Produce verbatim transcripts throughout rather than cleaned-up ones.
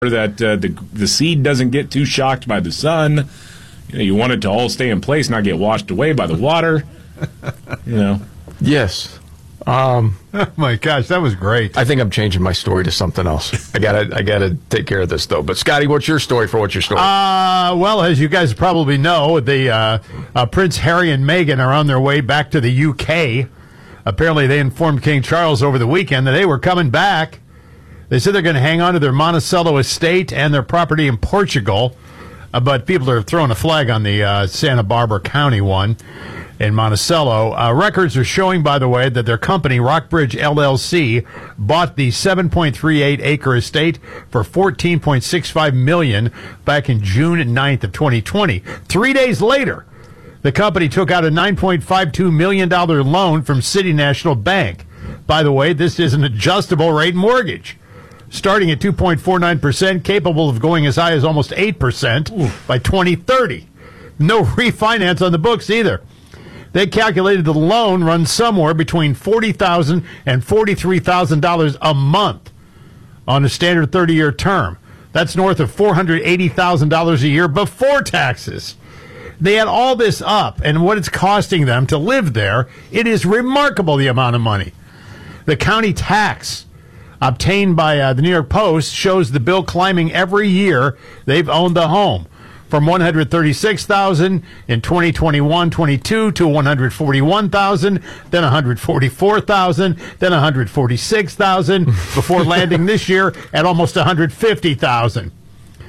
that uh, the the seed doesn't get too shocked by the sun. You know, you want it to all stay in place, not get washed away by the water. You know. Yes. Um, oh my gosh, that was great. I think I'm changing my story to something else. I gotta, I gotta take care of this though. But Scotty, what's your story for what's your story? Uh, well, as you guys probably know, the uh, uh, Prince Harry and Meghan are on their way back to the U K. Apparently, they informed King Charles over the weekend that they were coming back. They said they're going to hang on to their Monticello estate and their property in Portugal, uh, but people are throwing a flag on the uh, Santa Barbara County one in Monticello. Uh, records are showing, by the way, that their company, Rockbridge L L C, bought the seven point three eight acre estate for fourteen point six five million dollars back in June ninth of twenty twenty. Three days later, the company took out a nine point five two million dollars loan from City National Bank. By the way, this is an adjustable rate mortgage, starting at two point four nine percent, capable of going as high as almost eight percent Oof. By twenty thirty. No refinance on the books either. They calculated the loan runs somewhere between forty thousand dollars and forty-three thousand dollars a month on a standard thirty-year term. That's north of four hundred eighty thousand dollars a year before taxes. They add all this up, and what it's costing them to live there, it is remarkable the amount of money. The county tax obtained by uh, the New York Post shows the bill climbing every year they've owned the home, from one hundred thirty-six thousand dollars in twenty twenty-one twenty-two to one hundred forty-one thousand dollars, then one hundred forty-four thousand dollars, then one hundred forty-six thousand dollars, before landing this year at almost one hundred fifty thousand dollars.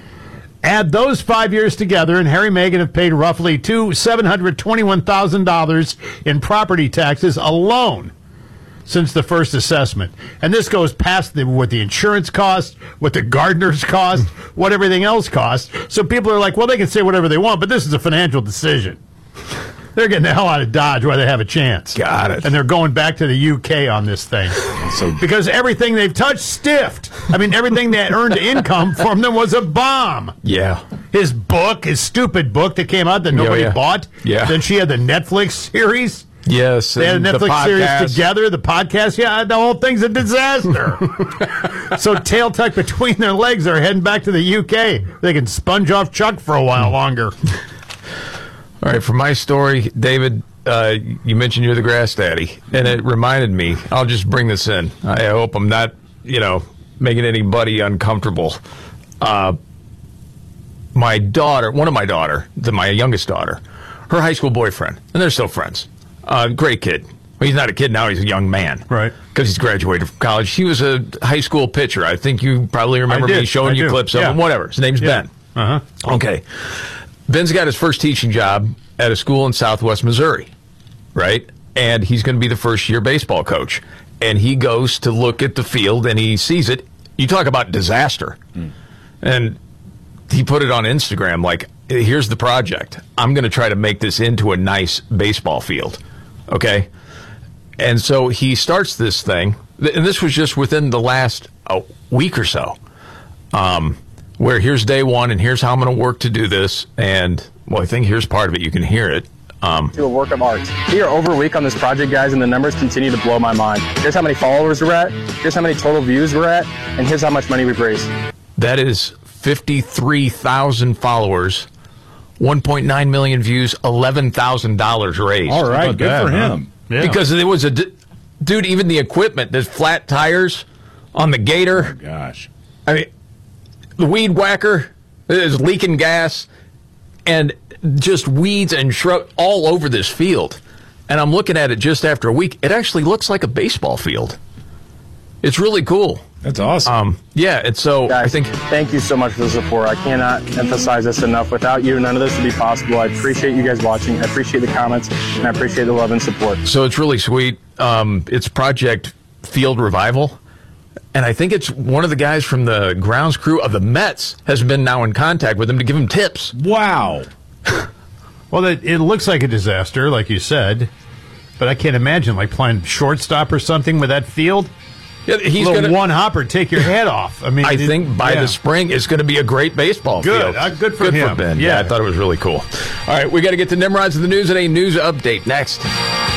Add those five years together, and Harry and Meghan have paid roughly two seven hundred twenty-one thousand dollars in property taxes alone since the first assessment. And this goes past the, what the insurance cost, what the gardeners cost, what everything else costs. So people are like, well, they can say whatever they want, but this is a financial decision. They're getting the hell out of Dodge while they have a chance. Got it. And they're going back to the U K on this thing. So, because everything they've touched stiffed. I mean, everything that earned income from them was a bomb. Yeah. His book, his stupid book that came out that nobody oh, yeah. bought. Yeah. Then she had the Netflix series. Yes. They had a Netflix the series together, the podcast. Yeah, the whole thing's a disaster. So tail tucked between their legs, they're heading back to the U K. They can sponge off Chuck for a while longer. All right, for my story, David, uh, you mentioned you're the grass daddy, and it reminded me, I'll just bring this in. I hope I'm not, you know, making anybody uncomfortable. Uh, my daughter, one of my daughter, the, my youngest daughter, her high school boyfriend, and they're still friends. Uh, great kid. Well, he's not a kid now, he's a young man. Right. Because he's graduated from college. He was a high school pitcher. I think you probably remember me showing I you do. clips of yeah. him. Whatever. His name's yeah. Ben. Uh-huh. Okay. Ben's got his first teaching job at a school in Southwest Missouri, right? And he's going to be the first-year baseball coach. And he goes to look at the field, and he sees it. You talk about disaster. Mm. And he put it on Instagram, like, here's the project. I'm going to try to make this into a nice baseball field, okay? And so he starts this thing, and this was just within the last uh, week or so, um, where here's day one, and here's how I'm going to work to do this. And, well, I think here's part of it. You can hear it. Um, to a work of art. We are over a week on this project, guys, and the numbers continue to blow my mind. Here's how many followers we're at. Here's how many total views we're at. And here's how much money we've raised. That is fifty-three thousand followers, one point nine million views, eleven thousand dollars raised. All right, good that, for him. Huh? Yeah. Because it was a... Dude, even the equipment, the flat tires on the Gator. Oh, gosh. I mean... The weed whacker is leaking gas and just weeds and shrub all over this field. And I'm looking at it just after a week. It actually looks like a baseball field. It's really cool. That's awesome. Um, yeah, and so Guys, I think... Thank you so much for the support. I cannot emphasize this enough. Without you, none of this would be possible. I appreciate you guys watching. I appreciate the comments, and I appreciate the love and support. So it's really sweet. Um, it's Project Field Revival. And I think it's one of the guys from the grounds crew of the Mets has been now in contact with him to give him tips. Wow. Well, it, it looks like a disaster, like you said, but I can't imagine like playing shortstop or something with that field. Yeah, he's going to one hopper, take your head off. I mean, I it, think by yeah. the spring it's going to be a great baseball good. field. Uh, good for good him. for Ben. Yeah. yeah, I thought it was really cool. All right, we got to get to Nimrods of the news and a news update next.